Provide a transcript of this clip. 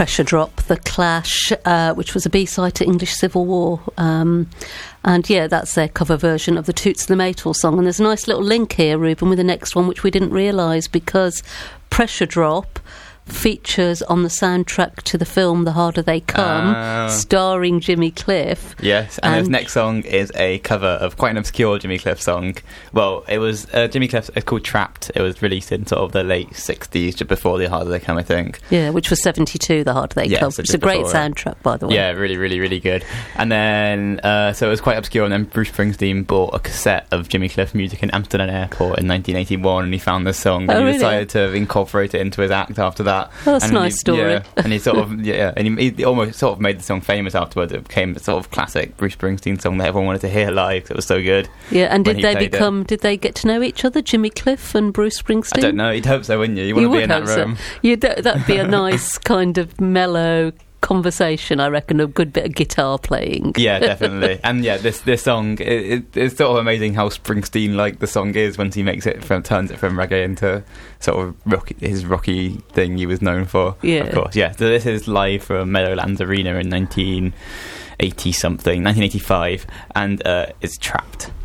Pressure Drop, The Clash, which was a B-side to English Civil War. And yeah, that's their cover version of the Toots the Maytals song. And there's a nice little link here, Ruben, with the next one, which we didn't realise, because Pressure Drop features on the soundtrack to the film The Harder They Come, starring Jimmy Cliff. Yes, and his next song is a cover of quite an obscure Jimmy Cliff song. Well, it was Jimmy Cliff's, it's called Trapped. It was released in sort of the late 60s, just before The Harder They Come, I think. Yeah, which was 72, The Harder They Come. So it's a great soundtrack, by the way. Yeah, really, really, really good. And then, so it was quite obscure, and then Bruce Springsteen bought a cassette of Jimmy Cliff music in Amsterdam Airport in 1981, and he found this song, and he decided to incorporate it into his act after that. Oh, that's a nice story. Yeah, and he sort of and he almost sort of made the song famous afterwards. It became a sort of classic Bruce Springsteen song that everyone wanted to hear live because it was so good. Yeah, and did they get to know each other, Jimmy Cliff and Bruce Springsteen? I don't know. You'd hope so, wouldn't you? You want to be in that room. So. That'd be a nice kind of mellow conversation, I reckon, a good bit of guitar playing. Yeah, definitely. And yeah, this song, it's sort of amazing how Springsteen like the song is once he turns it from reggae into sort of his rocky thing he was known for. Yeah, of course. Yeah, so this is live from Meadowlands Arena in 1985, and it's Trapped.